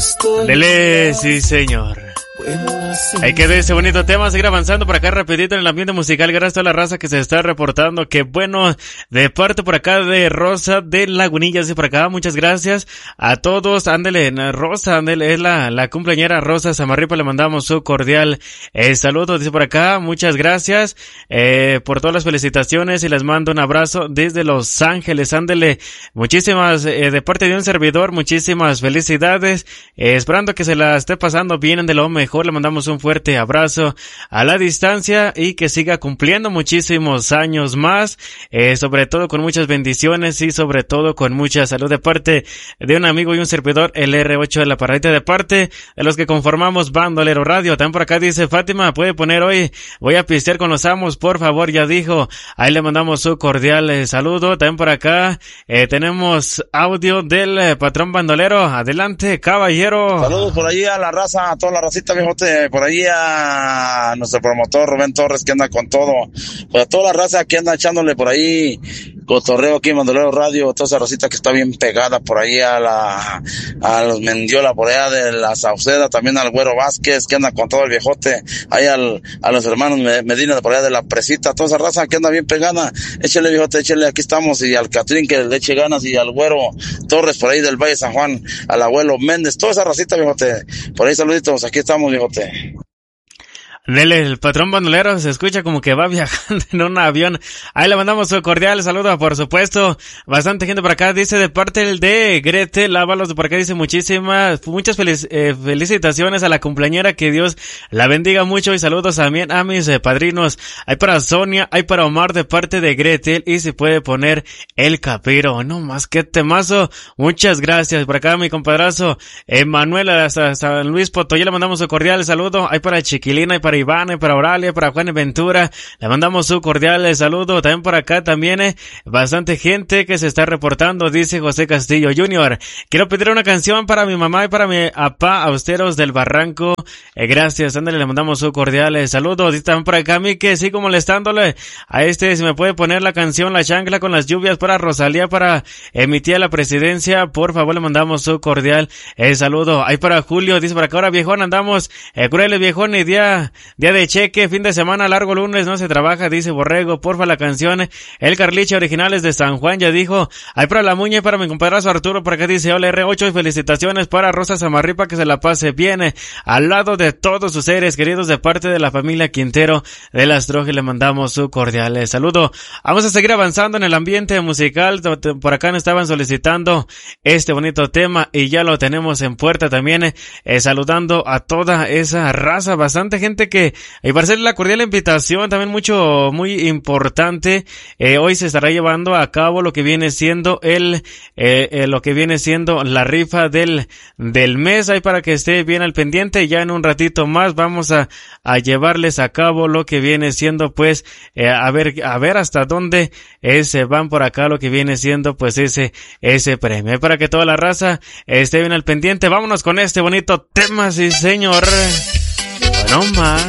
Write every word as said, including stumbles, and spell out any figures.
Dele, sí señor. Ahí quedó ese bonito tema, seguir avanzando por acá rapidito en el ambiente musical, gracias a toda la raza que se está reportando, que bueno, de parte por acá de Rosa de Lagunillas, y por acá, muchas gracias a todos, ándele, Rosa, ándele, es la, la cumpleañera Rosa Samarripa, le mandamos su cordial eh, saludo, dice por acá, muchas gracias eh, por todas las felicitaciones y les mando un abrazo desde Los Ángeles, ándele, muchísimas, eh, de parte de un servidor, muchísimas felicidades, eh, esperando que se la esté pasando bien de lo mejor. Le mandamos un fuerte abrazo a la distancia y que siga cumpliendo muchísimos años más, eh, sobre todo con muchas bendiciones y sobre todo con mucha salud de parte de un amigo y un servidor, el R ocho de la Parradita, de parte de los que conformamos Bandolero Radio. También por acá dice Fátima, puede poner hoy, voy a pistear con los amos, por favor, ya dijo. Ahí le mandamos su cordial eh, saludo. También por acá eh, tenemos audio del eh, patrón bandolero. Adelante, caballero. Saludos por allí a la raza, a toda la racita, viejote, por ahí a nuestro promotor Rubén Torres, que anda con todo, pues a toda la raza que anda echándole por ahí cotorreo aquí en Bandolero Radio, toda esa racita que está bien pegada por ahí a la, a los Mendiola por allá de la Sauceda, también al Güero Vázquez, que anda con todo el viejote, ahí al, a los hermanos Medina de por allá de la Presita, toda esa raza que anda bien pegada, échale viejote, échale, aquí estamos, y al Catrín que le eche ganas, y al Güero Torres por ahí del Valle San Juan, al abuelo Méndez, toda esa racita viejote, por ahí saluditos, aquí estamos viejote. Dele, el patrón bandolero se escucha como que va viajando en un avión. Ahí le mandamos su cordial saludo, por supuesto. Bastante gente por acá, dice de parte del de Gretel Ábalos, de por acá dice muchísimas, muchas felic, eh, felicitaciones a la cumpleañera, que Dios la bendiga mucho, y saludos también a mis eh, padrinos. Hay para Sonia, hay para Omar de parte de Gretel, y se puede poner el capiro. No más que temazo. Muchas gracias. Por acá mi compadrazo Emanuel hasta San Luis Potosí, le mandamos su cordial saludo. Hay para Chiquilina, hay para Iván, para Oralia, para Juan y Ventura, le mandamos su cordial saludo. También por acá también eh, bastante gente que se está reportando, dice José Castillo junior Quiero pedir una canción para mi mamá y para mi papá Austeros del Barranco. Eh, gracias, ándale, le mandamos su cordial eh, saludo. Dice también por acá a mí que sigo molestándole a este, si me puede poner la canción La Chancla con las lluvias para Rosalía, para eh, mi tía la presidencia, por favor, le mandamos su cordial eh, saludo. Ahí para Julio, dice por acá, ahora viejón, andamos eh, crueles viejón, y día Día de cheque, fin de semana, largo lunes, no se trabaja, dice Borrego, porfa la canción, el Carliche originales de San Juan, ya dijo. Ahí para la Muñe, para mi compadrazo Arturo, por acá dice, hola R ocho, y felicitaciones para Rosa Samarripa, que se la pase bien, eh, al lado de todos sus seres queridos, de parte de la familia Quintero de las Trojes, le mandamos su cordial eh, saludo. Vamos a seguir avanzando en el ambiente musical, por acá nos estaban solicitando este bonito tema, y ya lo tenemos en puerta también, eh, eh, saludando a toda esa raza, bastante gente que y para hacerle la cordial invitación, también mucho, muy importante, eh, hoy se estará llevando a cabo lo que viene siendo el, eh, eh, lo que viene siendo la rifa del, del mes, ahí para que esté bien al pendiente. Ya en un ratito más vamos a, a llevarles a cabo lo que viene siendo, pues, eh, a ver, a ver hasta dónde eh, se van por acá lo que viene siendo, pues, ese, ese premio, para que toda la raza esté bien al pendiente. Vámonos con este bonito tema, sí señor. No más.